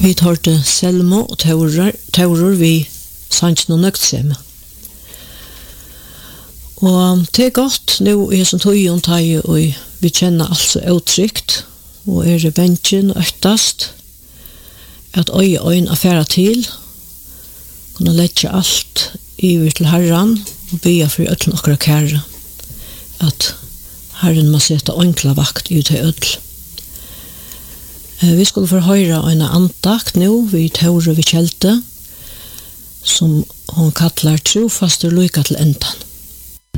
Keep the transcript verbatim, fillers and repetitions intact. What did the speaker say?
Vi tar til Selma og Taurer vi sannsyn og nøgtsemme. Og det er godt nå i som tog og tar og vi kjenner altså uttrykt og er i bensjen og øktast at øye øyn affæra til kunne lette alt iver til Herren og bya for øtlen okra kære at Herren må sette enkla vakt ut til øtl. Vi skulle få høre en andakt nå vi Tore vi Kjelte som hon kallar trofaster lyka til endan.